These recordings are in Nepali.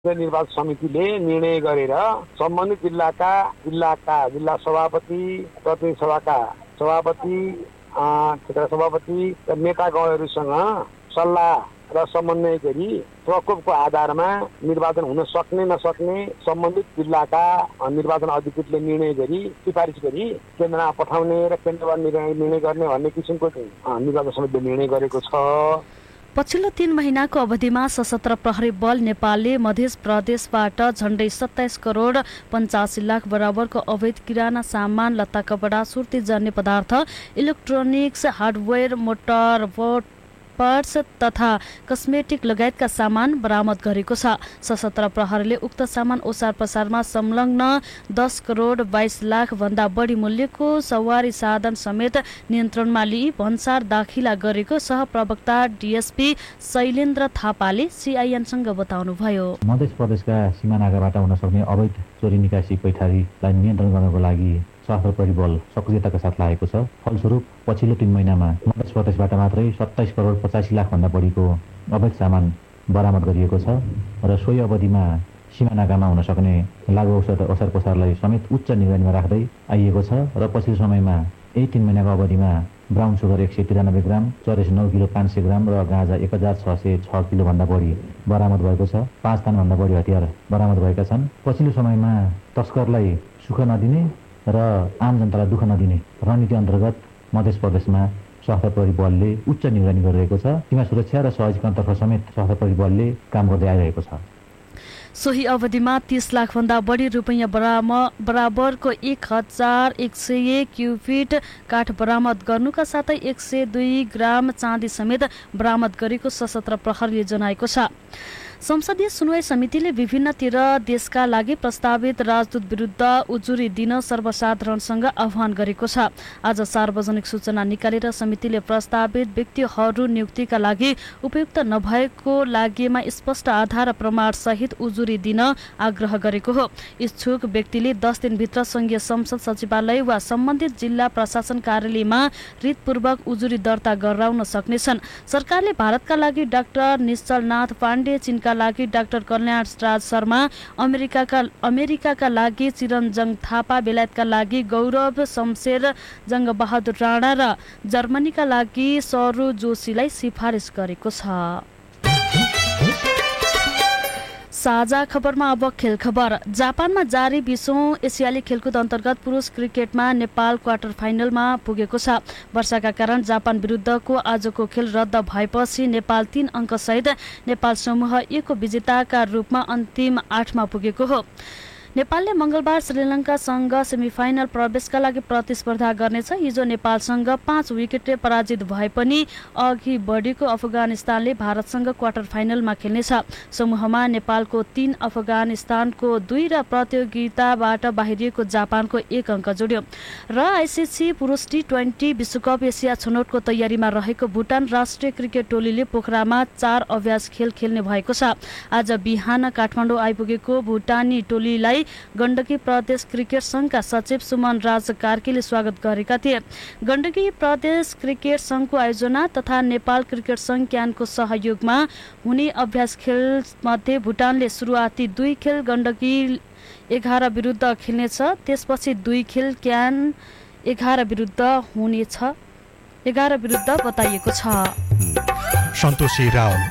निर्वाचन समितिले निर्णय गरेर सम्बन्धित जिल्ला सभापति, प्रतिनिधि सभाका सभापति, क्षेत्र सभापति र नेतागणहरूसँग सल्लाह र समन्वय गरी प्रकोपको आधारमा निर्वाचन हुन सक्ने नसक्ने सम्बन्धित जिल्लाका निर्वाचन अधिकृतले निर्णय गरी सिफारिस गरी केन्द्रमा पठाउने र केन्द्रबाट निर्णय गर्ने भन्ने किसिमको निर्वाचन समितिले निर्णय गरेको छ। पछिल्लो 3 महिनाको अवधिमा सशस्त्र प्रहरी बल नेपालले मध्य प्रदेशबाट झण्डै 27 करोड 85 लाख बराबरको अवैध किराना सामान, लत्ता कपडा, सुर्ती जन्य पदार्थ, इलेक्ट्रोनिक्स, हार्डवेयर, मोटर पार्ट्स तथा कस्मेटिक लगायतका सामान बरामद गरेको छ। सशस्त्र प्रहरीले उक्त सामान ओसार पसारमा संलग्न 10 करोड 22 लाख भन्दा बढी मूल्यको सवारी साधन समेत नियन्त्रणमा लिई भन्सार दाखिला गरेको सहप्रवक्ता डीएसपी शैलेन्द्र थापाले सीआईएनसँग बताउनुभयो। मध्य प्रदेशका सीमानाकाबाट हुन सक्ने अवैध चोरी निकासी पैठारीलाई नियन्त्रण गर्नको लागि सशस्त्र प्रहरी बल सक्रियताका साथ लागेको छ। फलस्वरूप पछिल्लो 3 महिनामा मध्य प्रदेशबाट मात्रै 27 करोड 85 लाख भन्दा बढीको अवैध सामान बरामद गरिएको छ र सोही अवधिमा सीमानाकामा हुन सक्ने लागु औषध ओसार पसारलाई समेत उच्च निगरानीमा राख्दै आइएको छ र पछिल्लो समयमा यही 3 महिनाको अवधिमा ब्राउन सुगर 193 ग्राम, चरेस 9 किलो 500 ग्राम र गाँजा 1606 किलो भन्दा बढी बरामद भएको छ। 5 टनभन्दा बढी हतियार बरामद भएका छन्। पछिल्लो समयमा तस्करलाई सुख नदिने र आम जनतालाई दुःख नदिने रणनीति अन्तर्गत मध्य प्रदेशमा सशस्त्र प्रहरी बलले उच्च निगरानी गरिरहेको छ। सीमा सुरक्षा र सहजीकरणतर्फ समेत सशस्त्र प्रहरी बलले काम गर्दै आइरहेको छ। सोही अवधिमा 30 लाख भन्दा बढी रुपैयाँ बराबरको 1100 क्युफिट काठ बरामद गर्नुका साथै 102 ग्राम चाँदी समेत बरामद गरेको सशस्त्र प्रहरीले जनाएको छ। संसदीय सुनवाई समितिले विभिन्नतिर देशका लागि प्रस्तावित राजदूत विरुद्ध उजुरी दिन सर्वसाधारणसँग आह्वान गरेको छ। आज सार्वजनिक सूचना निकालेर समितिले प्रस्तावित व्यक्तिहरू नियुक्तिका लागि उपयुक्त नभएको लागेमा स्पष्ट आधार र प्रमाण सहित उजुरी दिन आग्रह गरेको हो। इच्छुक व्यक्तिले 10 दिनभित्र संघीय संसद सचिवालय वा सम्बन्धित जिल्ला प्रशासन कार्यालयमा रितपूर्वक उजुरी दर्ता गराउन सक्नेछन्। सरकारले भारतका लागि डाक्टर निश्चलनाथ पाण्डे, चीनका लागि डाक्टर कल्याण राज शर्मा, अमेरिकाका लागि चिरञ्जङ थापा, बेलायतका लागि गौरव शमशेर, जङ्गबहादुर राणा र जर्मनीका लागि सरू जोशीलाई सिफारिस गरेको छ। साझा खबरमा अब खेल खबर। जापानमा जारी 20औं एसियाली खेलकुद अन्तर्गत पुरुष क्रिकेटमा नेपाल क्वार्टर फाइनलमा पुगेको छ। वर्षाका कारण जापान विरुद्धको आजको खेल रद्द भएपछि नेपाल 3 अङ्कसहित नेपाल समूह ए को विजेताका रूपमा अन्तिम 8 मा पुगेको हो। नेपालले मंगलबार श्रीलङ्कासँग सेमिफाइनल प्रवेशका लागि प्रतिस्पर्धा गर्नेछ। हिजो नेपालसँग 5 विकेटले पराजित भए पनि अघि बढेको अफगानिस्तानले भारतसँग क्वार्टर फाइनलमा खेल्नेछ। समूहमा नेपालको 3, अफगानिस्तानको 2 र प्रतियोगिताबाट बाहिरिएको जापानको 1 अङ्क जोड्यो। र आइसिसी पुरुष टी20 विश्वकप एसिया छनौटको तयारीमा रहेको भुटान राष्ट्रिय क्रिकेट टोलीले पोखरामा 4 अभ्यास खेल खेल्ने भएको छ। आज बिहान काठमाडौँ आइपुगेको भुटानी टोलीलाई गण्डकी प्रदेश क्रिकेट संघका सचिव सुमन राज कार्कीले स्वागत गरेका थिए। गण्डकी प्रदेश क्रिकेट संघको आयोजना तथा नेपाल क्रिकेट संघ क्यानको सहयोगमा हुने अभ्यास खेल मध्ये भुटानले सुरुवाती 2 खेल गण्डकी 11 विरुद्ध खेल्नेछ। त्यसपछि 2 खेल क्यान 11 विरुद्ध हुनेछ। 11 विरुद्ध बताइएको छ। सन्तोषी रावल।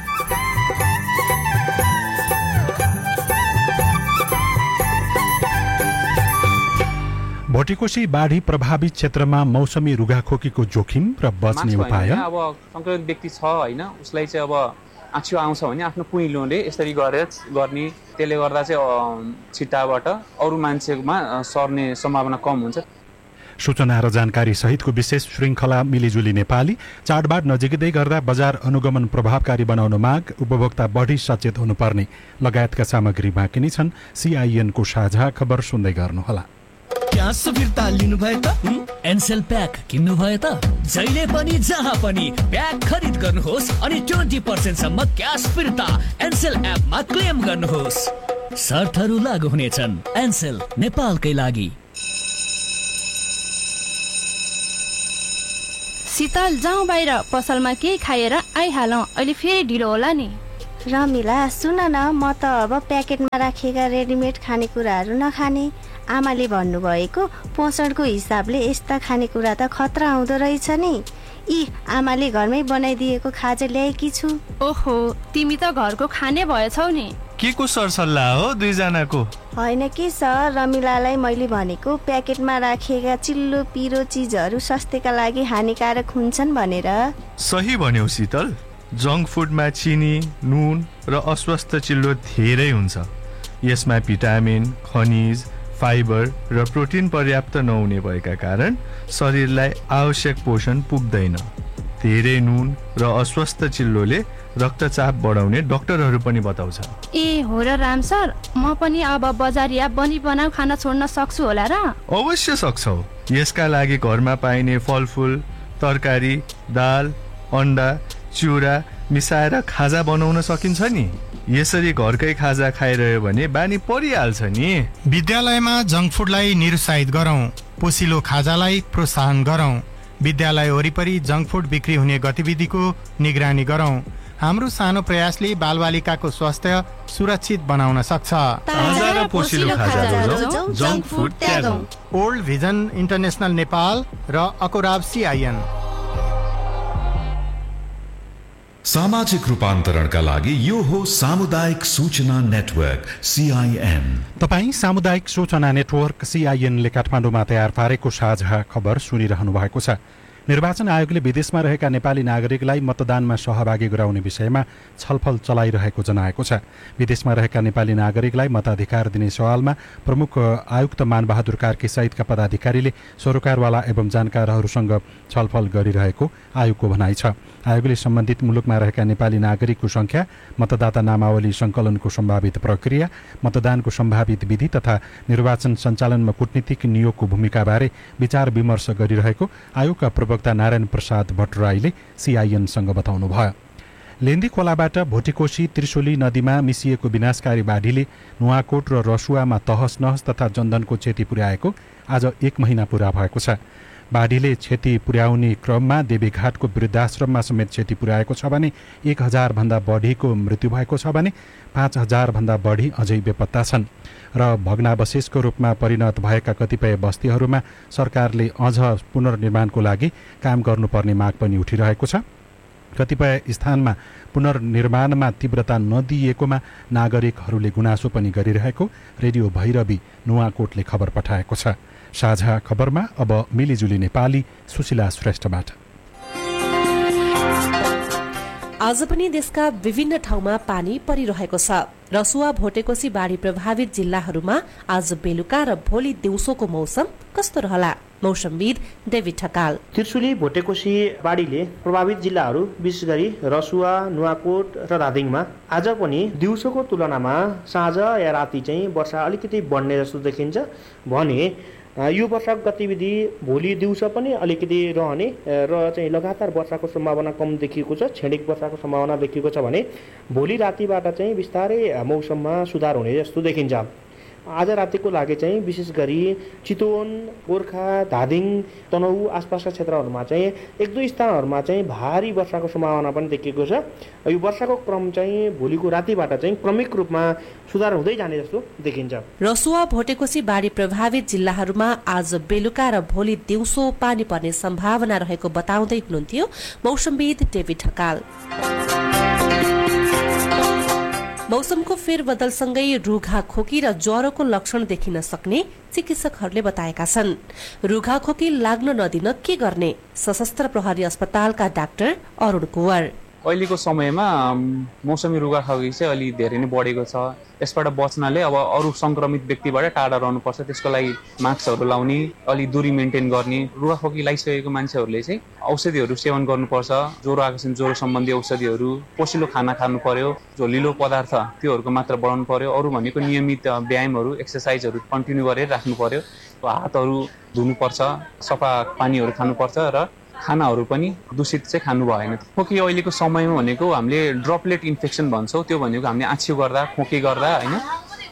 भोटिकोशी बाढी प्रभावित क्षेत्रमा मौसमी रुगाखोकीको जोखिम र बच्ने उपाय। अब संक्रमित व्यक्ति छ हैन, उसलाई चाहिँ अब आँखियो आउँछ भने आफ्नो कुइलोले यसरी गर्ने, त्यसले गर्दा चाहिँ छिट्टाबाट अरू मान्छेमा सर्ने सम्भावना कम हुन्छ। सूचना र जानकारी सहितको विशेष श्रृङ्खला मिलिजुली नेपाली। चाडबाड नजिकै गर्दा बजार अनुगमन प्रभावकारी बनाउन माग, उपभोक्ता बढी सचेत हुनुपर्ने लगायतका सामग्री बाँकी नै छन्। सीआईएन को साझा खबर सुन्दै गर्नुहोला। क्यास फिर्ता लिनु भयो त? एनसेल प्याक किन्नु भयो त? जहिले पनि जहाँ पनि प्याक खरिद गर्नुहोस् अनि 20% सम्म क्यास फिर्ता एनसेल एपमा क्लेम गर्नुहोस्। शर्तहरू लागू हुनेछन्। एनसेल नेपालकै लागि। शीतल, जाउँ बाहिर, पसलमा केही खाएर आइहालौँ, अहिले फेरि ढिलो होला नि। रमिला सुन न, म त अब प्याकेटमा राखेका रेडिमेड खानेकुराहरू नखाने। आमाले भन्नुभएको पोषणको हिसाबले यस्ता खानेकुरा त खतरा आउँदो रहेछ नि। आमाले घरमै बनाइदिएको खाजा ल्याएकी छु। ओहो, तिमी त घरको खाने भएछौ नि। के को सरसल्लाह हो दुईजनाको? होइन कि सर, रमिलालाई मैले भनेको प्याकेटमा राखेका चिल्लो पिरो चिजहरू स्वास्थ्यका लागि हानिकारक हुन्छन् भनेर। सही भन्यौ शीतल। जङ्क फुडमा चिनी, नुन र अस्वस्थ चिल्लो धेरै हुन्छ। यसमा भिटामिन, खनिज, फाइबर र प्रोटिन पर्याप्त नहुने भएका कारण शरीरलाई आवश्यक पोषण पुग्दैन। धेरै नुन र अस्वस्थ चिल्लोले रक्तचाप बढाउने डाक्टरहरू पनि बताउँछ। हो र राम सर, म पनि अब बजारिया बनाउ खाना छोड्न सक्छु होला र? अवश्य सक्छौ। यसका लागि घरमा पाइने फलफुल, तरकारी, दाल, अन्डा, चिउरा मिसाएर खाजा बनाउन सकिन्छ नि। यसरी घरकै खाजा खाइरह्यो भने बानी परिहाल्छ नि। विद्यालयमा जङ्क फुडलाई निरुत्साहित गरौँ, पोसिलो खाजालाई प्रोत्साहन गरौँ। विद्यालय वरिपरि जङ्क फुड बिक्री हुने गतिविधिको निगरानी गरौँ। हाम्रो सानो प्रयासले बालबालिकाको स्वास्थ्य सुरक्षित बनाउन सक्छ। ताजा र पोसिलो खाजा रोजौं, junk food त्यागौं। Old vision international Nepal र अकोराब CIN। सामाजिक रूपान्तरणका लागि यो हो सामुदायिक सूचना नेटवर्क CIN। तपाईँ सामुदायिक सूचना नेटवर्क CIN ले काठमाडौँमा तयार पारेको साझा खबर सुनिरहनु भएको छ। निर्वाचन आयोगले विदेशमा रहेका नेपाली नागरिकलाई मतदानमा सहभागी गराउने विषयमा छलफल चलाइरहेको जनाएको छ। विदेशमा रहेका नेपाली नागरिकलाई मताधिकार दिने सवालमा प्रमुख आयुक्त मानबहादुर कार्की सहितका पदाधिकारीले सरोकारवाला एवं जानकारहरूसँग छलफल गरिरहेको आयोगको भनाइ छ। आयोगले सम्बन्धित मुलुकमा रहेका नेपाली नागरिकको संख्या, मतदाता नामावली सङ्कलनको सम्भावित प्रक्रिया, मतदानको सम्भावित विधि तथा निर्वाचन सञ्चालनमा कूटनीतिक नियोगको भूमिकाबारे विचार विमर्श गरिरहेको आयोगका प्रवक्ता नारायण प्रसाद भट्टराईले CIN-सँग बताउनुभयो। लेन्दी खोलाबाट भोटिकोशी त्रिशुली नदीमा मिसिएको विनाशकारी बाढीले नुवाकोट र रसुवामा तहस नहस तथा जनधनको क्षति पुर्याएको आज 1 महिना पुरा भएको छ। बाढीले क्षति पुर्याउने क्रममा देवीघाटको वृद्धाश्रममा समेत क्षति पुर्याएको छ भने 1000 भन्दा बढीको मृत्यु भएको छ भने 5000 भन्दा बढी अझै बेपत्ता छन् र भग्नावशेषको रूपमा परिणत भएका कतिपय बस्तीहरूमा सरकारले अझ पुनर्निर्माणको लागि काम गर्नुपर्ने माग पनि उठिरहेको छ। कतिपय स्थानमा पुनर्निर्माणमा तीव्रता नदिएकोमा नागरिकहरूले गुनासो पनि गरिरहेको रेडियो भैरवी नुवाकोटले खबर पठाएको छ। साझा खबरमा अब मिलिजुली नेपाली सुशीला श्रेष्ठबाट। आज पनि देशका विभिन्न ठाउँमा पानी परिरहेको छ। रसुवा भोटेकोशी बाढी प्रभावित जिल्लाहरूमा आज बेलुका र भोलि दिउँसोको मौसम कस्तो रहला? मौसमविद डेभिड ठकाल। त्रिशुली भोटेकोशी बाढीले प्रभावित जिल्लाहरू विशेष गरी रसुवा, नुवाकोट र धादिङमा आज पनि दिउँसोको तुलनामा साँझ या राति चाहिँ वर्षा अलिकति बढ्ने जस्तो देखिन्छ भने यो वर्षाको गतिविधि भोलि दिउँसो पनि अलिकति रहने र चाहिँ लगातार वर्षाको सम्भावना कम देखिएको छ। क्षणिक वर्षाको सम्भावना देखिएको छ भने भोलि रातिबाट चाहिँ बिस्तारै मौसममा सुधार हुने जस्तो देखिन्छ। आज रातिको लागि चाहिँ विशेष गरी चितवन, गोर्खा, धादिङ, तनहु आसपासका क्षेत्रहरूमा चाहिँ 1-2 स्थानहरूमा चाहिँ भारी वर्षाको सम्भावना पनि देखिएको छ। यो वर्षाको क्रम चाहिँ भोलिको रातिबाट चाहिँ क्रमिक रूपमा सुधार हुँदै जाने जस्तो देखिन्छ। रसुवा भोटेकोशी बाढी प्रभावित जिल्लाहरूमा आज बेलुका र भोलि दिउँसो पानी पर्ने सम्भावना रहेको बताउँदै हुनुहुन्थ्यो मौसमविद डेभिड ठकाल। मौसमको फेरबदलसँगै रुघा खोकी र ज्वरोको लक्षण देखिन सक्ने चिकित्सकहरूले बताएका छन्। रुघा खोकी लाग्न नदिन के गर्ने? सशस्त्र प्रहरी अस्पतालका डाक्टर अरुण कुवर। अहिलेको समयमा मौसमी रुगाखोकी चाहिँ अलि धेरै नै बढेको छ। यसबाट बच्नले अब अरू संक्रमित व्यक्तिबाट टाढा रहनुपर्छ। त्यसको लागि मास्कहरू लाउने, अलि दूरी मेन्टेन गर्ने। रुगाखोकी लागिसकेको मान्छेहरूले चाहिँ औषधिहरू सेवन गर्नुपर्छ। ज्वरो आएको छ ज्वरो सम्बन्धी औषधिहरू, पोसिलो खाना खानु पर्यो, झोलिलो पदार्थ त्योहरूको मात्रा बढाउनु पर्यो। अरू भनेको नियमित व्यायामहरू, एक्सर्साइजहरू कन्टिन्यू गरेर राख्नु पर्यो। हातहरू धुनुपर्छ, सफा पानीहरू खानुपर्छ र खानाहरू पनि दूषित चाहिँ खानु भएन। खोकी अहिलेको समयमा भनेको हामीले ड्रपलेट इन्फेक्सन भन्छौँ। त्यो भनेको हामीले आछ्यु गर्दा, खोकी गर्दा होइन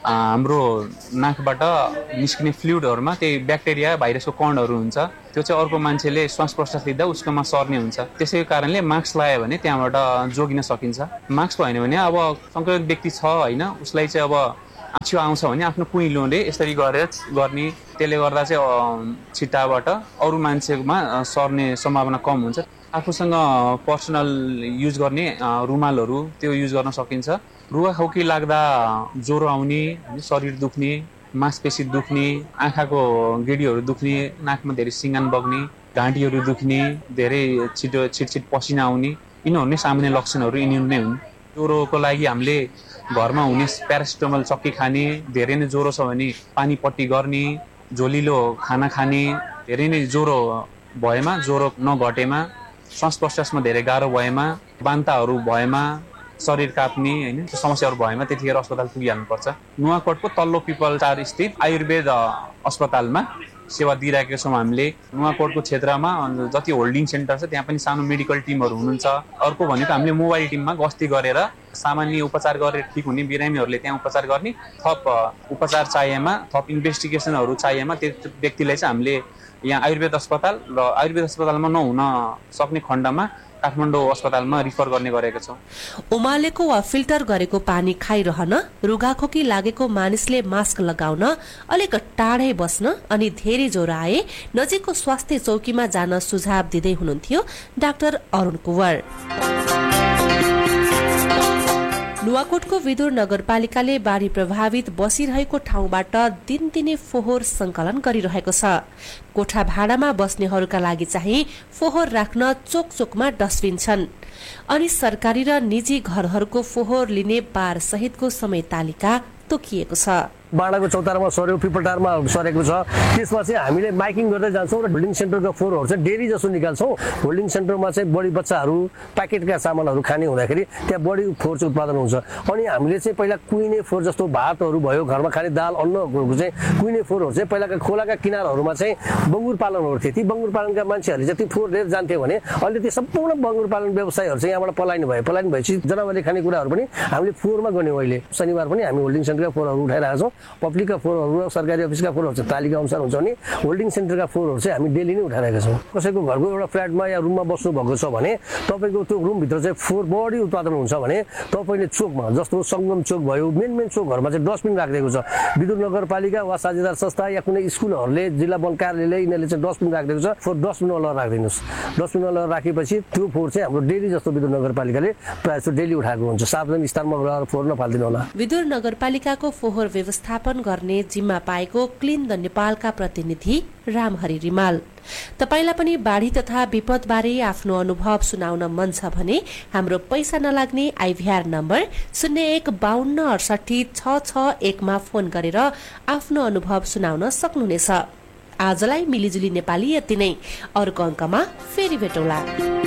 हाम्रो नाकबाट निस्किने फ्लुइडहरूमा त्यही ब्याक्टेरिया भाइरसको कणहरू हुन्छ, त्यो चाहिँ अर्को मान्छेले श्वास प्रश्वास लिँदा उसकोमा सर्ने हुन्छ। त्यसै कारणले मास्क लगायो भने त्यहाँबाट जोगिन सकिन्छ। मास्क भएन भने अब सङ्क्रमित व्यक्ति छ होइन, उसलाई चाहिँ अब आँछियो आउँछ भने आफ्नो कुइलोले यसरी गर्ने, त्यसले गर्दा चाहिँ छिट्टाबाट अरू मान्छेमा सर्ने सम्भावना कम हुन्छ। आफूसँग पर्सनल युज गर्ने रुमालहरू त्यो युज गर्न सकिन्छ। रुगाखोकी लाग्दा ज्वरो आउने, शरीर दुख्ने, मांसपेशी दुख्ने, आँखाको गेडीहरू दुख्ने, नाकमा धेरै सिङ्गान बग्ने, घाँटीहरू दुख्ने, धेरै छिटछिट पसिना आउने, यिनीहरू नै सामान्य लक्षणहरू यिनीहरू नै हुन्। ज्वरोको लागि हामीले घरमा हुने प्यारासिटामोल चक्की खाने, धेरै नै ज्वरो छ भने पानी पट्टी गर्ने, झोलिलो खाना खाने, धेरै नै ज्वरो भएमा, ज्वरो नघटेमा, श्वास प्रश्वासमा धेरै गाह्रो भएमा, बान्ताहरू भएमा, शरीर काप्ने होइन त्यो समस्याहरू भएमा त्यतिखेर अस्पताल पुगिहाल्नुपर्छ। नुवाकोटको तल्लो पिपलटार स्थित आयुर्वेद अस्पतालमा सेवा दिइरहेका छौँ हामीले। नुवाकोटको क्षेत्रमा जति होल्डिङ सेन्टर छ त्यहाँ पनि सानो मेडिकल टिमहरू हुनुहुन्छ। अर्को भनेको हामीले मोबाइल टिममा गस्ती गरेर सामान्य उपचार गरेर ठिक हुने बिरामीहरूले त्यहाँ उपचार गर्ने, थप उपचार चाहिएमा, थप इन्भेस्टिगेसनहरू चाहिएमा त्यो व्यक्तिलाई चाहिँ हामीले यहाँ आयुर्वेद अस्पताल र आयुर्वेद अस्पतालमा नहुन सक्ने खण्डमा काठमाडौँ अस्पतालमा रिफर गर्ने गरेका छौँ। उमालेको वा फिल्टर गरेको पानी खाइरहन, रुगाखोकी लागेको मानिसले मास्क लगाउन, अलिक टाढै बस्न अनि धेरै ज्वरो आए नजिकको स्वास्थ्य चौकीमा जान सुझाव दिँदै हुनुहुन्थ्यो डाक्टर अरुण कुँवर। नुवाकोटको विदुर नगरपालिकाले बाढी प्रभावित बसिरहेको ठाउँबाट दिनदिनै फोहोर संकलन गरिरहेको छ। कोठा भाडामा बस्नेहरूका लागि चाहिँ फोहोर राख्न चोकचोकमा डस्टबिन छन् अनि सरकारी र निजी घरहरूको फोहोर लिने बार सहितको समय तालिका तोकिएको छ। बाँडाको चौतारामा सर्यो, पिपलटारमा सरेको छ। त्यसमा चाहिँ हामीले माइकिङ गर्दै जान्छौँ र होल्डिङ सेन्टरको फोहोरहरू चाहिँ डेली जसो निकाल्छौँ। होल्डिङ सेन्टरमा चाहिँ बढी बच्चाहरू प्याकेटका सामानहरू खाने हुँदाखेरि त्यहाँ बढी फोहोर चाहिँ उत्पादन हुन्छ। अनि हामीले चाहिँ पहिला कुहिने फोहोर जस्तो भातहरू भयो, घरमा खाने दाल अन्नहरूको चाहिँ कुहिने फोहोरहरू चाहिँ पहिलाका खोलाका किनारहरूमा चाहिँ बङ्गुर पालनहरू थिए। ती बङ्गुर पालनका मान्छेहरूले चाहिँ ती फोहोर लिएर जान्थ्यो भने अहिले त्यो सम्पूर्ण बङ्गुर पालन व्यवसायहरू चाहिँ यहाँबाट पलायन भएपछि जनावरले खाने कुराहरू पनि हामीले फोहोरमा गऱ्यौँ। अहिले शनिबार पनि हामी होल्डिङ सेन्टरका फोहोरहरू उठाइरहेका छौँ। पब्लिकका फोहोरहरू, सरकारी अफिसका फोहोरहरू चाहिँ तालिका अनुसार हुन्छ भने होल्डिङ सेन्टरका फोहोरहरू चाहिँ हामी डेली नै उठाइरहेका छौँ। कसैको घरको एउटा फ्ल्याटमा या रुममा बस्नु भएको छ भने तपाईँको त्यो रुमभित्र चाहिँ फोहोर बढी उत्पादन हुन्छ भने तपाईँले चोकमा जस्तो सङ्गम चोक भयो, मेन चोकहरूमा चाहिँ डस्टबिन राखिदिएको छ। विद्युत नगरपालिका वा साझेदार संस्था या कुनै स्कुलहरूले, जिल्ला वन कार्यालयले यिनीहरूले चाहिँ डस्टबिन राखिदिएको छ। फोहोर डस्टबिनमा लगेर राखिदिनुहोस्। डस्टबिनमा लगेर राखेपछि त्यो फोहोर चाहिँ हाम्रो डेली जस्तो विद्युत नगरपालिकाले प्रायः जस्तो डेली उठाएको हुन्छ। सार्वजनिक स्थानमा गएर फोहोर नफालिदिनु होला। विद्युत नगरपालिकाको फोहोर व्यवस्थापन गर्ने जिम्मा पाएको क्लिन द नेपालका प्रतिनिधि रामहरि रिमाल। तपाईलाई पनि बाढी तथा विपदबारे आफ्नो अनुभव सुनाउन मन छ भने हाम्रो पैसा नलाग्ने आइभीआर नम्बर 0152686661 मा फोन गरेर आफ्नो अनुभव सुनाउन सक्नुहुनेछ। आजलाई मिलिजुली नेपाली यति नै। अर्को अङ्कमा फेरि भेटौँला।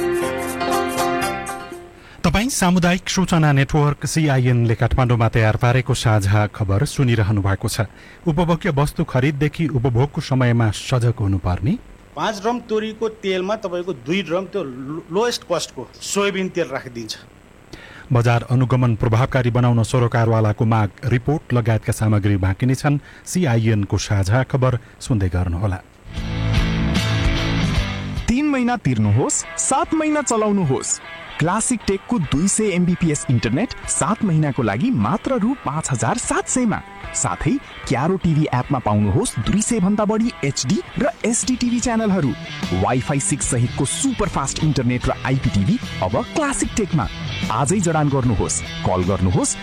तपाईँ सामुदायिक सूचना नेटवर्क CIN ले काठमाडौँमा तयार पारेको साझा खबर सुनिरहनु भएको छ। उपभोग्य वस्तु खरिददेखि उपभोगको समयमा सजग हुनुपर्ने। 5 ड्रम तोरीको तेलमा तपाईँको 2 ड्रम त्यो लोएस्ट कस्टको सोयाबिन तेल राखिदिन्छ। बजार अनुगमन प्रभावकारी बनाउन सरोकारवालाको माग, रिपोर्ट लगायतका सामग्री बाँकी नै छन्। CIN को साझा खबर सुन्दै गर्नुहोला। 3 महिना तिर्नुहोस्, 7 महिना चलाउनुहोस्। क्लासिक टेकको 200 MBPS इन्टरनेट 7 महिनाको लागि मात्र रु 5700 मा। साथै क्यारो टिभी एपमा पाउनुहोस् 200 भन्दा बढी HD र SD टिभी च्यानलहरू। वाइफाई 6 सहितको सुपर फास्ट इन्टरनेट र IPTV अब क्लासिक टेकमा। आजै जडान गर्नुहोस्। कल गर्नुहोस्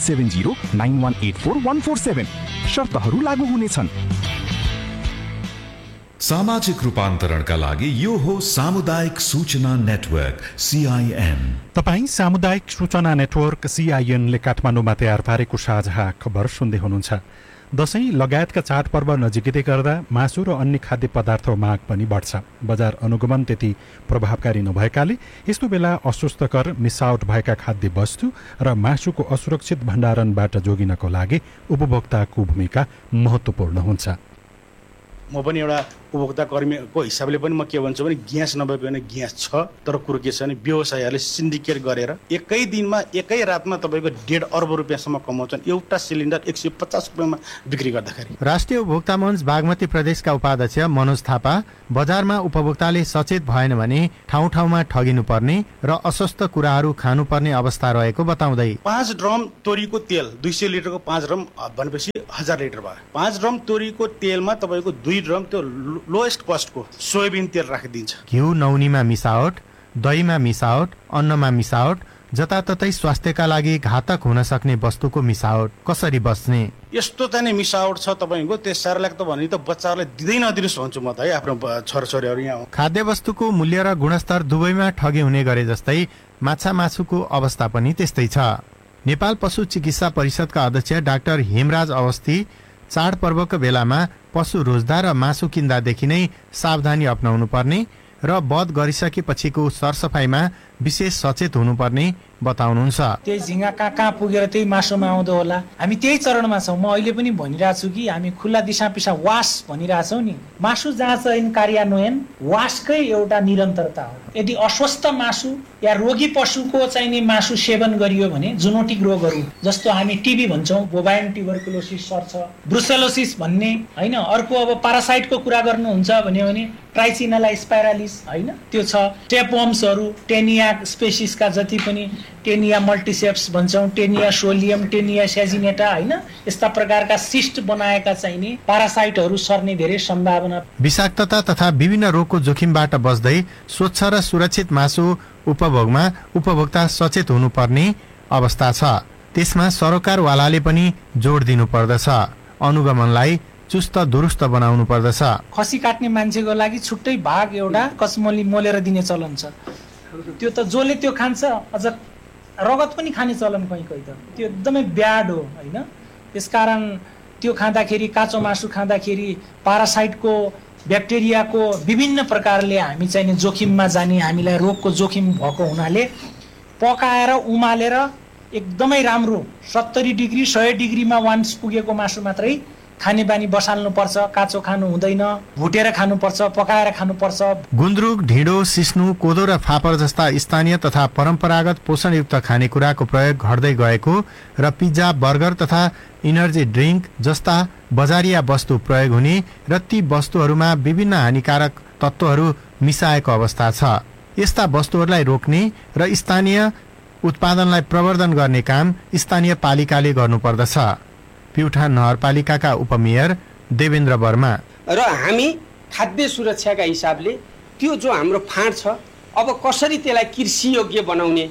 9709184147। शर्तहरू लागू हुनेछन्। सामाजिक रूपान्तरणका लागि यो हो सामुदायिक सूचना नेटवर्क CIN। तपाईँ सामुदायिक सूचना नेटवर्क CIN ले काठमाडौँमा तयार पारेको साझा खबर सुन्दै हुनुहुन्छ। दशैं लगायतका चाडपर्व नजिकै गर्दा मासु र अन्य खाद्य पदार्थको माग पनि बढ्छ। बजार अनुगमन त्यति प्रभावकारी नभएकाले यस्तो बेला अस्वस्थकर, मिसावट भएका खाद्य वस्तु र मासुको असुरक्षित भण्डारणबाट जोगिनको लागि उपभोक्ताको भूमिका महत्त्वपूर्ण हुन्छ। म पनि एउटा उपभोक्ता कर्मीको हिसाबले पनि म के भन्छु भने ग्यास नभएको होइन ग्यास छ, तर कुरो के छ भने व्यवसायीहरूले सिन्डिकेट गरेर एकै दिनमा एकै रातमा तपाईँको 1.5 अर्ब रुपियाँसम्म कमाउँछन् एउटा सिलिन्डर 150 रुपियाँमा बिक्री गर्दाखेरि। राष्ट्रिय उपभोक्ता मञ्च बागमती प्रदेशका उपाध्यक्ष मनोज थापा बजारमा उपभोक्ताले सचेत भएन भने ठाउँ ठाउँमा ठगिनु पर्ने र अस्वस्थ कुराहरू खानुपर्ने अवस्था रहेको बताउँदै 5 ड्रम तोरीको तेल 200 लिटरको 5 ड्रम भनेपछि 1000 लिटर भयो। 5 ड्रम तोरीको तेलमा तपाईँको 2 ड्रम त्यो लोएस्ट कस्टको सोयाबिन तेल राखिदिन्छ। घिउ नौनीमा मिसावट, दहीमा मिसावट, अन्नमा मिसावट, जताततै स्वास्थ्यका लागि घातक हुन सक्ने वस्तुको मिसावट कसरी बच्ने? यस्तो चाहिँ मिसावट छ तपाईँको त्यस सारलाई त भने त बच्चाहरूलाई दिँदै नदिनुहोस् भन्छु म त है आफ्नो छोराछोरीहरू यहाँ। खाद्य वस्तुको मूल्य र गुणस्तर दुवैमा ठगी हुने गरे जस्तै माछा मासुको अवस्था पनि त्यस्तै छ। नेपाल पशु चिकित्सा परिषदका अध्यक्ष डाक्टर हेमराज अवस्थी चाडपर्वको बेलामा पशु रोज्दा र मासु किन्दादेखि नै सावधानी अपनाउनु पर्ने र वध गरिसकेपछिको सरसफाइमा विशेष सचेत हुनुपर्ने बताउनुहुन्छ। त्यही झिङ्गा कहाँ पुगेर त्यही मासुमा आउँदो होला, हामी त्यही चरणमा छौँ। म अहिले पनि भनिरहेको छु कि हामी खुल्ला दिशा पिसा वास भनिरहेछौँ नि, मासु जाँच ऐन कार्यान्वयन वासकै एउटा निरन्तरता हो। यदि अस्वस्थ मासु या रोगी पशुको चाहिँ नि मासु सेवन गरियो भने जुनोटिक रोगहरू जस्तो हामी टिबी भन्छौँ, बोभाइन ट्युबरकुलोसिस सर्छ, ब्रुसेलोसिस भन्ने होइन, अर्को अब पारासाइटको कुरा गर्नुहुन्छ भने ट्राइचिनला स्पाइरालिस होइन त्यो छ, टेपवर्म्सहरू, टेनिया स्पेसिसका जति पनि टेनिया मल्टिसेप्स भन्छौँ, टेनिया सोलियम, टेनिया सेजिनेटा होइन, यस्ता प्रकारका सिस्ट बनाएका चाहिने पारासाइटहरू सर्ने धेरै सम्भावना। विषाक्तता तथा विभिन्न रोगको जोखिमबाट बच्दै स्वच्छ र सुरक्षित मासु उपभोगमा उपभोक्ता सचेत हुनुपर्ने अवस्था छ। त्यसमा सरोकारवालाले पनि जोड दिनु पर्दछ, अनुगमनलाई चुस्त दुरुस्त बनाउनु पर्दछ। खसी काट्ने मान्छेको लागि छुट्टै भाग एउटा कसमली मोलेर दिने चलन छ, त्यो त जसले त्यो खान्छ अझ रगत पनि खाने चलन कहीँ कहीँ त त्यो एकदमै ब्याड हो होइन। त्यसकारण त्यो खाँदाखेरि काँचो मासु खाँदाखेरि पारासाइटको ब्याक्टेरियाको विभिन्न प्रकारले हामी चाहिँ जोखिममा जाने, हामीलाई रोगको जोखिम भएको हुनाले पकाएर उमालेर एकदमै राम्रो 70 डिग्री 100 डिग्रीमा वान्स पुगेको मासु मात्रै खाने बानी बसाल्नुपर्छ, काँचो खानु हुँदैन, भुटेर खानुपर्छ, पकाएर खानुपर्छ। गुन्द्रुक, ढिँडो, सिस्नु, कोदो र फापर जस्ता स्थानीय तथा परम्परागत पोषणयुक्त खानेकुराको प्रयोग घट्दै गएको र पिज्जा, बर्गर तथा इनर्जी ड्रिङ्क जस्ता बजारिया वस्तु प्रयोग हुने र ती वस्तुहरूमा विभिन्न हानिकारक तत्त्वहरू मिसाएको अवस्था छ। यस्ता वस्तुहरूलाई रोक्ने र स्थानीय उत्पादनलाई प्रवर्धन गर्ने काम स्थानीय पालिकाले गर्नुपर्दछ। प्युठान नगरपालिकाका उपमेयर देवेन्द्र वर्मा र हामी खाद्य सुरक्षाका हिसाबले त्यो जो हाम्रो फाँट छ अब कसरी त्यसलाई कृषि योग्य बनाउने,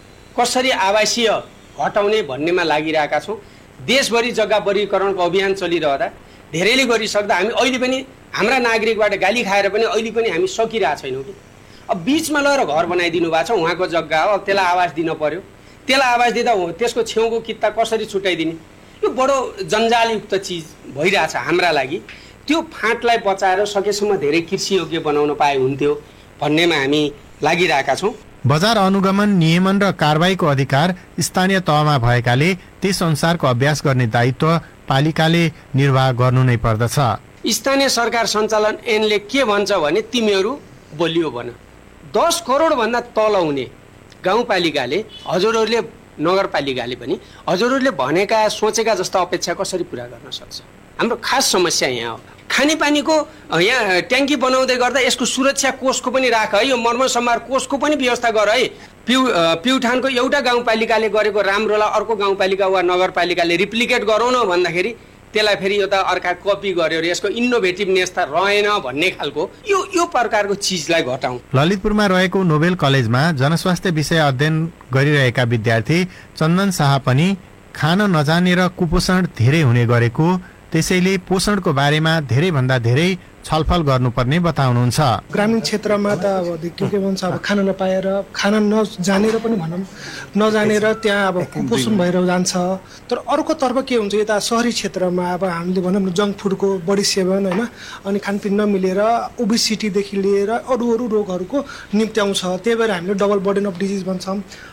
कसरी आवासीय हटाउने भन्नेमा लागिरहेका छौँ। देशभरि जग्गा वर्गीकरणको अभियान चलिरहँदा धेरैले गरिसक्दा हामी अहिले पनि हाम्रा नागरिकबाट गाली खाएर पनि अहिले पनि हामी सकिरहेको छैनौँ कि। अब बिचमा लगेर घर बनाइदिनु भएको छ, उहाँको जग्गा हो, अब त्यसलाई आवास दिन पर्यो, त्यसलाई आवास दिँदा त्यसको छेउको कित्ता कसरी छुट्याइदिने, यो बडो जन्जालयुक्त चिज भइरहेछ हाम्रा लागि। त्यो फाँटलाई बचाएर सकेसम्म धेरै कृषि योग्य बनाउन पाए हुन्थ्यो भन्नेमा हामी लागिरहेका छौँ। बजार अनुगमन, नियमन र कारबाहीको अधिकार स्थानीय तहमा भएकाले त्यस अनुसारको अभ्यास गर्ने दायित्व पालिकाले निर्वाह गर्नु नै पर्दछ। स्थानीय सरकार सञ्चालन ऐनले के भन्छ भने तिमीहरू बलियो भन। 10 करोड भन्दा तल हुने गाउँपालिकाले हजुरहरूले नगरपालिकाले पनि हजुरहरूले भनेका सोचेका जस्ता अपेक्षा कसरी पुरा गर्न सक्छ? हाम्रो खास समस्या यहाँ हो। खानेपानीको यहाँ ट्याङ्की बनाउँदै गर्दा यसको सुरक्षा कोषको पनि राख है, यो मर्मसम्भार कोषको पनि व्यवस्था गर है। प्युठानको एउटा गाउँपालिकाले गरेको राम्रोलाई अर्को गाउँपालिका वा नगरपालिकाले रिप्लिकेट गरौँ न भन्दाखेरि त्यसलाई फेरि यो त अर्का कपी गर्यो, यसको इनोभेटिभनेस त रहेन भन्ने खालको यो प्रकारको चिजलाई घटाउँ। ललितपुरमा रहेको नोबेल कलेजमा जनस्वास्थ्य विषय अध्ययन गरिरहेका विद्यार्थी चन्दन शाह पनि खान नजानेर कुपोषण धेरै हुने गरेको, त्यसैले पोषणको बारेमा धेरैभन्दा धेरै छलफल गर्नुपर्ने बताउनुहुन्छ। ग्रामीण क्षेत्रमा त अब के भन्छ अब खान नपाएर, खान नजानेर पनि भनौँ नजानेर त्यहाँ अब कुपोषण भएर जान्छ। तर अर्कोतर्फ के हुन्छ यता सहरी क्षेत्रमा अब हामीले भनौँ न जङ्क फुडको बढी सेवन होइन, अनि खानपिन नमिलेर ओबेसिटीदेखि लिएर अरू रोगहरूको निम्त्याउँछ। त्यही भएर हामीले डबल बर्डन अफ डिजिज भन्छौँ।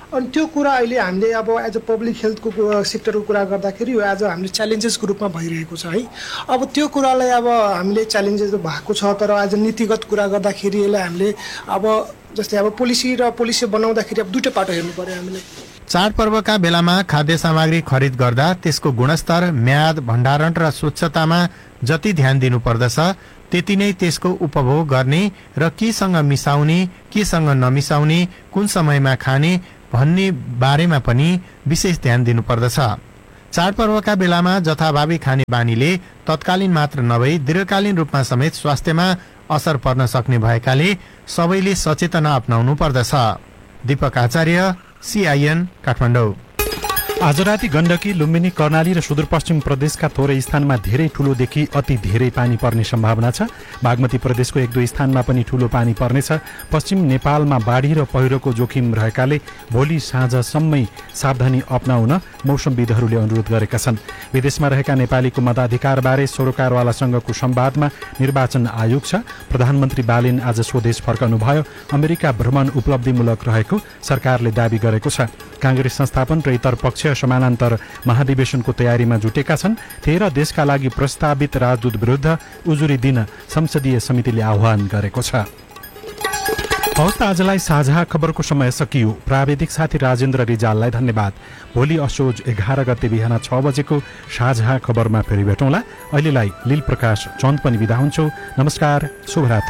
अनि त्यो कुरा अहिले हामीले अब एज अ पब्लिक हेल्थको सेक्टरको कुरा गर्दाखेरि यो आज हामीले च्यालेन्जेसको रूपमा भइरहेको छ है। अब त्यो कुरालाई अब हामीले च्यालेन्जेस भएको छ, तर आज नीतिगत कुरा गर्दाखेरि यसलाई हामीले अब जस्तै अब पोलिसी बनाउँदाखेरि अब दुईटा पाटो हेर्नु पर्यो हामीले। चाडपर्वका बेलामा खाद्य सामग्री खरिद गर्दा त्यसको गुणस्तर, म्याद, भण्डारण र स्वच्छतामा जति ध्यान दिनुपर्दछ त्यति नै त्यसको उपभोग गर्ने र केसँग मिसाउने, केसँग नमिसाउने, कुन समयमा खाने भन्ने बारेमा पनि विशेष ध्यान दिनुपर्दछ। चाडपर्वका बेलामा जथाभावी खाने बानीले तत्कालीन मात्र नभई दीर्घकालीन रूपमा समेत स्वास्थ्यमा असर पर्न सक्ने भएकाले सबैले सचेतना अपनाउनु पर्दछ। दीपक आचार्य, CIN, काठमाडौँ। आज राति गण्डकी, लुम्बिनी, कर्णाली र सुदूरपश्चिम प्रदेशका थोरै स्थानमा धेरै ठूलोदेखि अति धेरै पानी पर्ने सम्भावना छ। बागमती प्रदेशको 1-2 स्थानमा पनि ठूलो पानी पर्नेछ। पश्चिम नेपालमा बाढी र पहिरोको जोखिम रहेकाले भोलि साँझसम्मै सावधानी अपनाउन मौसमविदहरूले अनुरोध गरेका छन्। विदेशमा रहेका नेपालीको मताधिकारबारे सरोकारवालासँगको संवादमा निर्वाचन आयोग छ। प्रधानमन्त्री बालेन आज स्वदेश फर्कनुभयो। अमेरिका भ्रमण उपलब्धिमूलक रहेको सरकारले दावी गरेको छ। कांग्रेस संस्थापन र इतर पक्ष समानान्तर महाधिवेशनको तयारीमा जुटेका छन्। 13 देशका लागि प्रस्तावित राजदूत विरुद्ध उजुरी दिन संसदीय समितिले आह्वान गरेको छ। हवस् त आजलाई साझा खबरको समय सकियो। प्राविधिक साथी राजेन्द्र रिजाललाई धन्यवाद। भोलि असोज 11 गते बिहान 6 बजेको साझा खबरमा फेरि भेटौँला। अहिलेलाई लील प्रकाश चन्द पनि बिदा हुन्छौ। नमस्कार, शुभरात्रि।